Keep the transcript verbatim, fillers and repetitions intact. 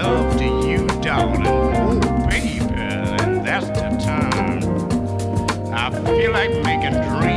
love to you, darling. Oh, baby, and that's the time. I feel like making dreams.